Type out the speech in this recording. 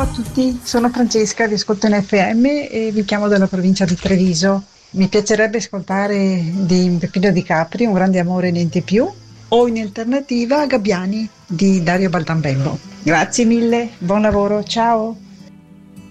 Ciao a tutti, sono Francesca, vi ascolto in FM e vi chiamo dalla provincia di Treviso. Mi piacerebbe ascoltare di Peppino Di Capri, Un grande amore e niente più, o in alternativa Gabbiani di Dario Baltambello. Grazie mille, buon lavoro, ciao!